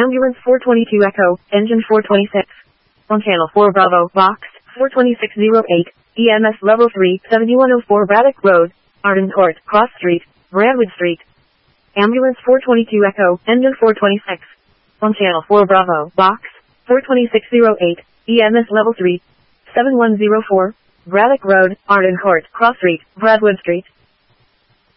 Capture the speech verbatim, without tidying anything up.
Ambulance four twenty-two Echo, engine four twenty-six. On channel four Bravo, box, four twenty-six oh eight, E M S level three, seventy-one oh four Braddock Road, Arden Court, Cross Street, Brandwood Street. Ambulance four twenty-two Echo, engine four twenty-six. On channel four Bravo, box, four twenty-six oh eight, E M S level three, seventy-one oh four, Braddock Road, Arden Court, Cross Street, Brandwood Street.